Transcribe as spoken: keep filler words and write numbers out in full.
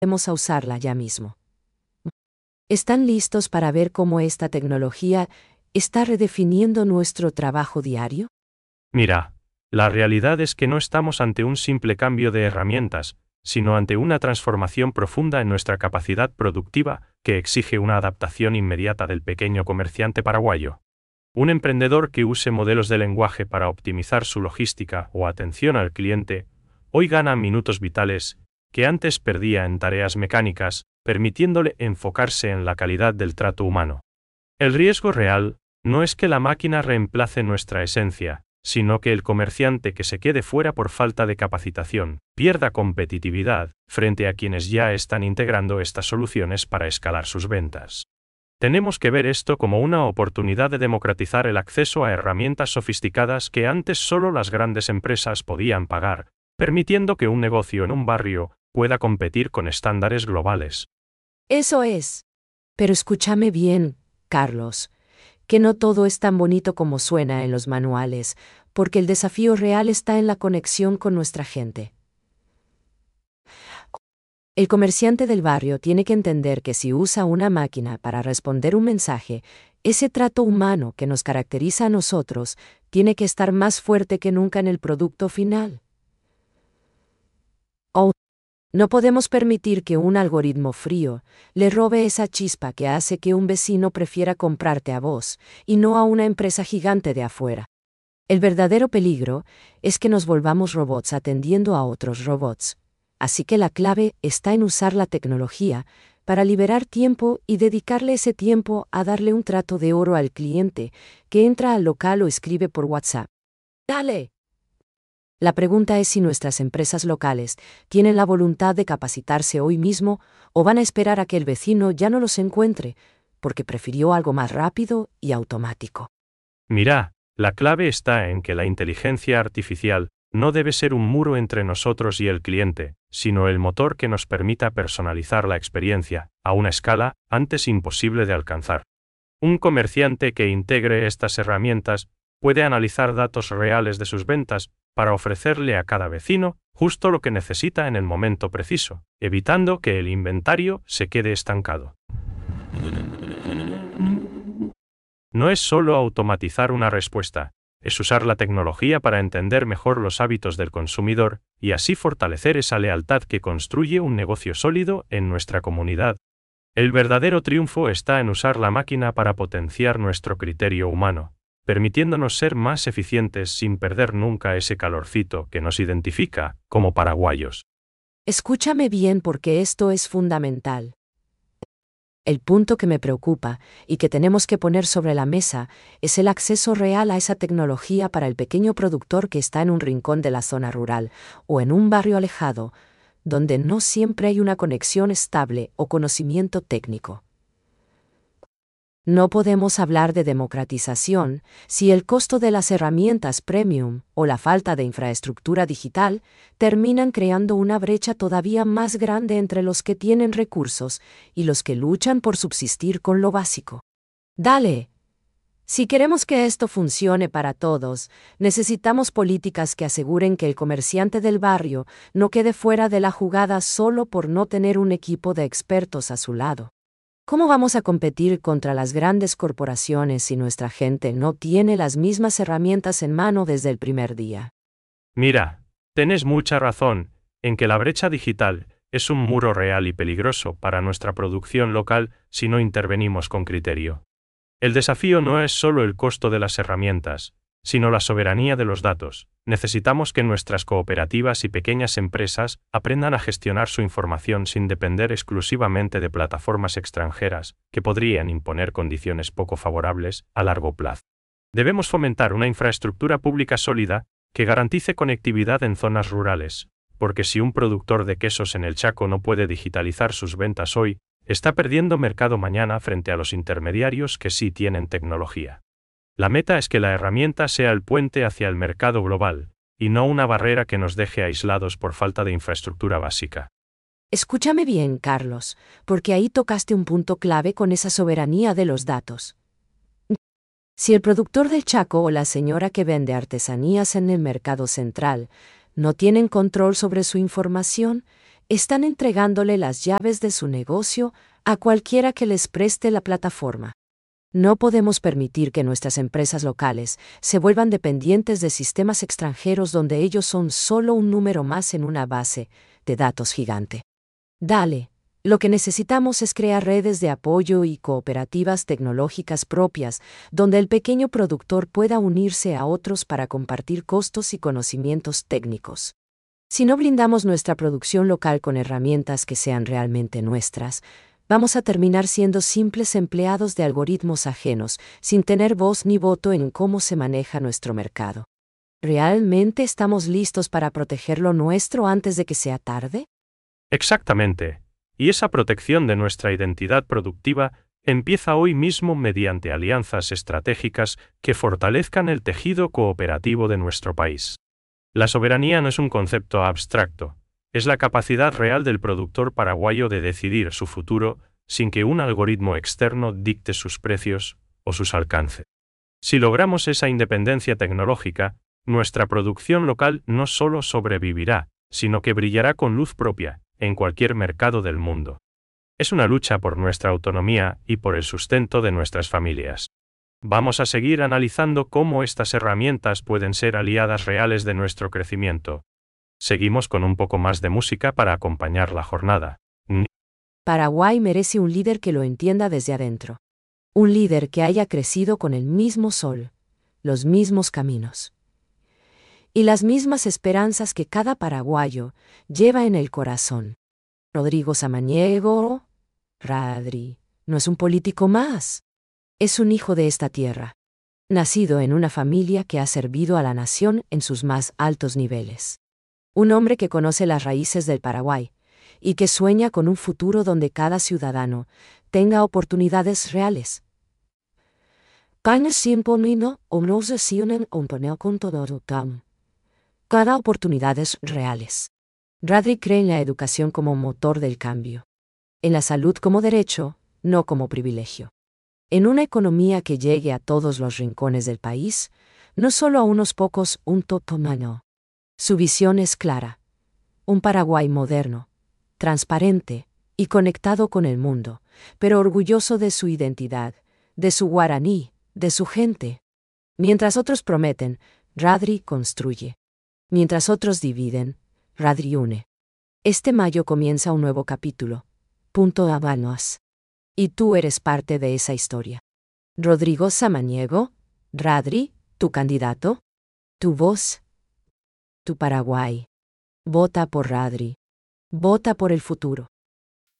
Vamos a usarla ya mismo. ¿Están listos para ver cómo esta tecnología está redefiniendo nuestro trabajo diario? Mira, la realidad es que no estamos ante un simple cambio de herramientas, sino ante una transformación profunda en nuestra capacidad productiva que exige una adaptación inmediata del pequeño comerciante paraguayo. Un emprendedor que use modelos de lenguaje para optimizar su logística o atención al cliente, hoy gana minutos vitales que antes perdía en tareas mecánicas, permitiéndole enfocarse en la calidad del trato humano. El riesgo real no es que la máquina reemplace nuestra esencia, sino que el comerciante que se quede fuera por falta de capacitación pierda competitividad frente a quienes ya están integrando estas soluciones para escalar sus ventas. Tenemos que ver esto como una oportunidad de democratizar el acceso a herramientas sofisticadas que antes solo las grandes empresas podían pagar, permitiendo que un negocio en un barrio pueda competir con estándares globales. Eso es. Pero escúchame bien, Carlos, que no todo es tan bonito como suena en los manuales, porque el desafío real está en la conexión con nuestra gente. El comerciante del barrio tiene que entender que si usa una máquina para responder un mensaje, ese trato humano que nos caracteriza a nosotros tiene que estar más fuerte que nunca en el producto final. Oh, no podemos permitir que un algoritmo frío le robe esa chispa que hace que un vecino prefiera comprarte a vos y no a una empresa gigante de afuera. El verdadero peligro es que nos volvamos robots atendiendo a otros robots. Así que la clave está en usar la tecnología para liberar tiempo y dedicarle ese tiempo a darle un trato de oro al cliente que entra al local o escribe por WhatsApp. ¡Dale! La pregunta es si nuestras empresas locales tienen la voluntad de capacitarse hoy mismo o van a esperar a que el vecino ya no los encuentre, porque prefirió algo más rápido y automático. Mira, la clave está en que la inteligencia artificial no debe ser un muro entre nosotros y el cliente, sino el motor que nos permita personalizar la experiencia, a una escala antes imposible de alcanzar. Un comerciante que integre estas herramientas puede analizar datos reales de sus ventas para ofrecerle a cada vecino justo lo que necesita en el momento preciso, evitando que el inventario se quede estancado. No es solo automatizar una respuesta, es usar la tecnología para entender mejor los hábitos del consumidor y así fortalecer esa lealtad que construye un negocio sólido en nuestra comunidad. El verdadero triunfo está en usar la máquina para potenciar nuestro criterio humano, permitiéndonos ser más eficientes sin perder nunca ese calorcito que nos identifica como paraguayos. Escúchame bien porque esto es fundamental. El punto que me preocupa y que tenemos que poner sobre la mesa es el acceso real a esa tecnología para el pequeño productor que está en un rincón de la zona rural o en un barrio alejado, donde no siempre hay una conexión estable o conocimiento técnico. No podemos hablar de democratización si el costo de las herramientas premium o la falta de infraestructura digital terminan creando una brecha todavía más grande entre los que tienen recursos y los que luchan por subsistir con lo básico. Dale. Si queremos que esto funcione para todos, necesitamos políticas que aseguren que el comerciante del barrio no quede fuera de la jugada solo por no tener un equipo de expertos a su lado. ¿Cómo vamos a competir contra las grandes corporaciones si nuestra gente no tiene las mismas herramientas en mano desde el primer día? Mira, tenés mucha razón en que la brecha digital es un muro real y peligroso para nuestra producción local si no intervenimos con criterio. El desafío no es solo el costo de las herramientas, sino la soberanía de los datos. Necesitamos que nuestras cooperativas y pequeñas empresas aprendan a gestionar su información sin depender exclusivamente de plataformas extranjeras que podrían imponer condiciones poco favorables a largo plazo. Debemos fomentar una infraestructura pública sólida que garantice conectividad en zonas rurales, porque si un productor de quesos en el Chaco no puede digitalizar sus ventas hoy, está perdiendo mercado mañana frente a los intermediarios que sí tienen tecnología. La meta es que la herramienta sea el puente hacia el mercado global, y no una barrera que nos deje aislados por falta de infraestructura básica. Escúchame bien, Carlos, porque ahí tocaste un punto clave con esa soberanía de los datos. Si el productor del Chaco o la señora que vende artesanías en el mercado central no tienen control sobre su información, Están entregándole las llaves de su negocio a cualquiera que les preste la plataforma. No podemos permitir que nuestras empresas locales se vuelvan dependientes de sistemas extranjeros donde ellos son solo un número más en una base de datos gigante. Dale, lo que necesitamos es crear redes de apoyo y cooperativas tecnológicas propias, donde el pequeño productor pueda unirse a otros para compartir costos y conocimientos técnicos. Si no blindamos nuestra producción local con herramientas que sean realmente nuestras, vamos a terminar siendo simples empleados de algoritmos ajenos, sin tener voz ni voto en cómo se maneja nuestro mercado. ¿Realmente estamos listos para proteger lo nuestro antes de que sea tarde? Exactamente. Y esa protección de nuestra identidad productiva empieza hoy mismo mediante alianzas estratégicas que fortalezcan el tejido cooperativo de nuestro país. La soberanía no es un concepto abstracto, es la capacidad real del productor paraguayo de decidir su futuro sin que un algoritmo externo dicte sus precios o sus alcances. Si logramos esa independencia tecnológica, nuestra producción local no solo sobrevivirá, sino que brillará con luz propia en cualquier mercado del mundo. Es una lucha por nuestra autonomía y por el sustento de nuestras familias. Vamos a seguir analizando cómo estas herramientas pueden ser aliadas reales de nuestro crecimiento. Seguimos con un poco más de música para acompañar la jornada. Paraguay merece un líder que lo entienda desde adentro. Un líder que haya crecido con el mismo sol, los mismos caminos y las mismas esperanzas que cada paraguayo lleva en el corazón. Rodrigo Samaniego, Radri, no es un político más. Es un hijo de esta tierra, nacido en una familia que ha servido a la nación en sus más altos niveles. Un hombre que conoce las raíces del Paraguay y que sueña con un futuro donde cada ciudadano tenga oportunidades reales. Cada oportunidades reales. Radri cree en la educación como motor del cambio. En la salud como derecho, no como privilegio. En una economía que llegue a todos los rincones del país, no solo a unos pocos, un totomano. Su visión es clara. Un Paraguay moderno, transparente y conectado con el mundo, pero orgulloso de su identidad, de su guaraní, de su gente. Mientras otros prometen, Radri construye. Mientras otros dividen, Radri une. Este mayo comienza un nuevo capítulo. Punto Habanos. Y tú eres parte de esa historia. Rodrigo Samaniego, Radri, tu candidato, tu voz, tu Paraguay. Vota por Radri. Vota por el futuro.